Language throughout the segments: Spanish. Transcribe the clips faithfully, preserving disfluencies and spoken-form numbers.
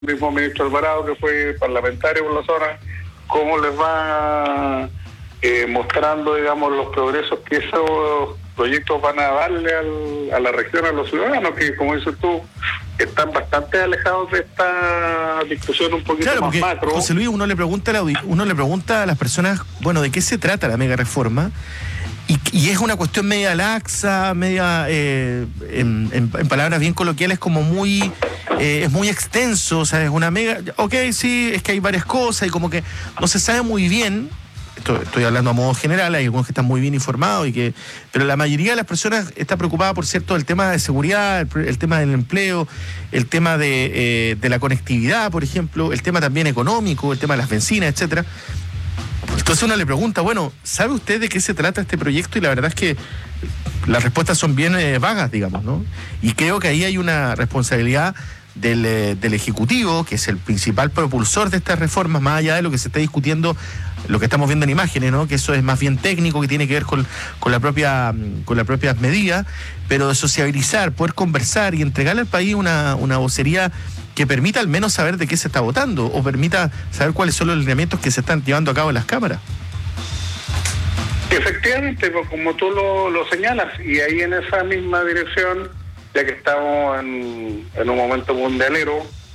mismo ministro Alvarado, que fue parlamentario por la zona, cómo les va eh, mostrando, digamos, los progresos que esos proyectos van a darle al, a la región, a los ciudadanos, que, como dices tú, están bastante alejados de esta discusión un poquito claro, más macro. José Luis, uno le pregunta a la, uno le pregunta a las personas, bueno, ¿de qué se trata la mega reforma? Y, y es una cuestión media laxa, media, eh, en, en, en palabras bien coloquiales, como muy, eh, es muy extenso, o sea, es una mega, ok, sí, es que hay varias cosas y como que no se sabe muy bien. Estoy, estoy hablando a modo general, hay algunos que están muy bien informados, y que, pero la mayoría de las personas está preocupada, por cierto, el tema de seguridad, el, el tema del empleo, el tema de, eh, de la conectividad, por ejemplo, el tema también económico, el tema de las bencinas, etcétera. Entonces uno le pregunta, bueno, ¿sabe usted de qué se trata este proyecto? Y la verdad es que las respuestas son bien eh, vagas, digamos, ¿no? Y creo que ahí hay una responsabilidad del, eh, del Ejecutivo, que es el principal propulsor de estas reformas, más allá de lo que se está discutiendo, lo que estamos viendo en imágenes, ¿no? Que eso es más bien técnico, que tiene que ver con, con la propia con las propias medidas, pero de sociabilizar, poder conversar y entregarle al país una, una vocería que permita al menos saber de qué se está votando, o permita saber cuáles son los lineamientos que se están llevando a cabo en las cámaras. Efectivamente, pues, como tú lo, lo señalas, y ahí en esa misma dirección, ya que estamos en, en un momento mundialero,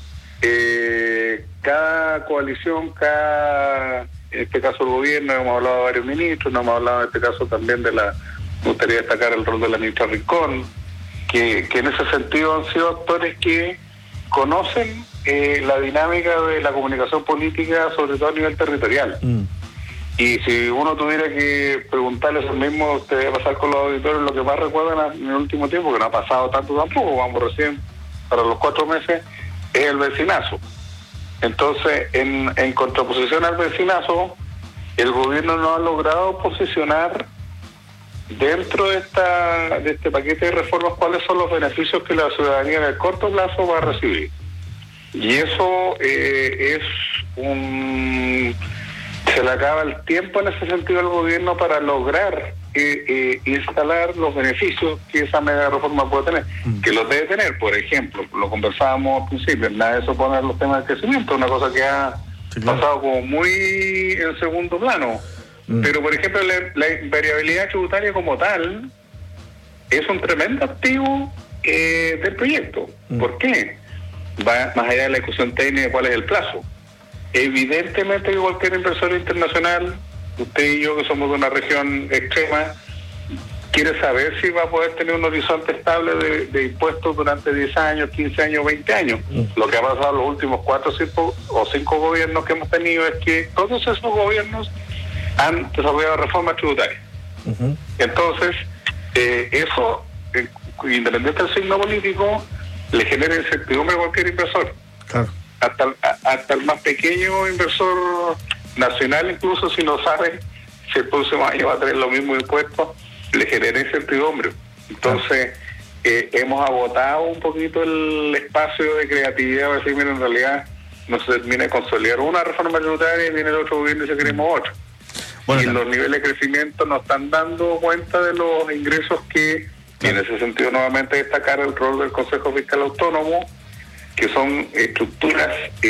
eh, cada coalición, cada, en este caso el gobierno, hemos hablado de varios ministros, no hemos hablado en este caso también de la, me gustaría destacar el rol de la ministra Rincón, que, que en ese sentido han sido actores que conocen eh, la dinámica de la comunicación política, sobre todo a nivel territorial. Mm. Y si uno tuviera que preguntarles lo mismo, usted debe pasar con los auditores, lo que más recuerdan en el último tiempo, que no ha pasado tanto tampoco, vamos recién para los cuatro meses, es el vecinazo. Entonces, en, en contraposición al vecinazo, el gobierno no ha logrado posicionar dentro de esta de este paquete de reformas cuáles son los beneficios que la ciudadanía en el corto plazo va a recibir. Y eso eh, es un... se le acaba el tiempo en ese sentido al gobierno para lograr eh, eh, instalar los beneficios que esa mega reforma puede tener, mm. que los debe tener. Por ejemplo, lo conversábamos al principio, nada de eso poner los temas de crecimiento, una cosa que ha sí, claro. pasado como muy en segundo plano. Mm. Pero, por ejemplo, la, la variabilidad tributaria como tal es un tremendo activo eh, del proyecto. Mm. ¿Por qué? Va más allá de la discusión técnica de cuál es el plazo. Evidentemente que cualquier inversor internacional, usted y yo que somos de una región extrema, quiere saber si va a poder tener un horizonte estable de, de impuestos durante diez años, quince años, veinte años. Mm. Lo que ha pasado en los últimos cuatro o cinco gobiernos que hemos tenido es que todos esos gobiernos han desarrollado reformas tributarias. Uh-huh. Entonces, eh, eso, eh, independiente del signo político, le genera incertidumbre a cualquier inversor. Claro. Hasta, a, hasta el más pequeño inversor nacional, incluso si no sabe si el próximo año va a tener los mismos impuestos, le genera incertidumbre. Entonces, claro. eh, hemos agotado un poquito el espacio de creatividad para decir, mira, en realidad no se termina de consolidar una reforma tributaria y viene el otro gobierno y se queremos otra. Bueno, y los niveles de crecimiento nos están dando cuenta de los ingresos que, y en ese sentido nuevamente destacar el rol del Consejo Fiscal Autónomo, que son estructuras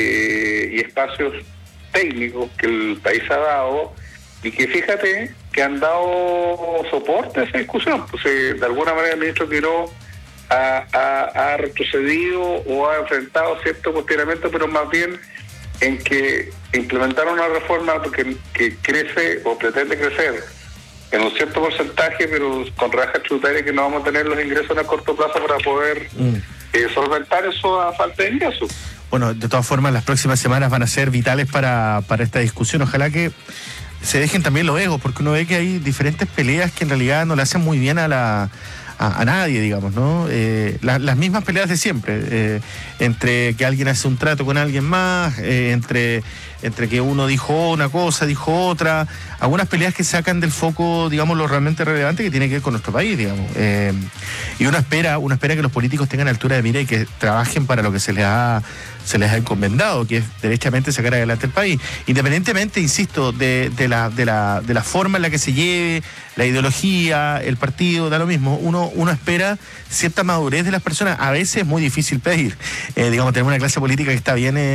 eh, y espacios técnicos que el país ha dado, y que fíjate que han dado soporte a esa discusión. Pues eh, de alguna manera el ministro Quirós ha, ha, ha retrocedido o ha enfrentado cierto cuestionamiento, pero más bien en que implementaron una reforma que, que crece o pretende crecer en un cierto porcentaje, pero con rajas tributarias que no vamos a tener los ingresos en el corto plazo para poder mm. eh, solventar eso a falta de ingresos. Bueno, de todas formas, las próximas semanas van a ser vitales para, para esta discusión. Ojalá que se dejen también los egos, porque uno ve que hay diferentes peleas que en realidad no le hacen muy bien a la... A, a nadie, digamos, ¿no? Eh, la, las mismas peleas de siempre, eh, entre que alguien hace un trato con alguien más, eh, entre, entre que uno dijo una cosa, dijo otra, algunas peleas que sacan del foco, digamos, lo realmente relevante que tiene que ver con nuestro país, digamos. Eh, y uno espera, uno espera que los políticos tengan altura de mira y que trabajen para lo que se les ha se les ha encomendado, que es derechamente sacar adelante el país. Independientemente, insisto, de, de, la, de, la, de la forma en la que se lleve, la ideología, el partido, da lo mismo, uno, uno espera cierta madurez de las personas. A veces es muy difícil pedir, eh, digamos, tener una clase política que está bien... Eh,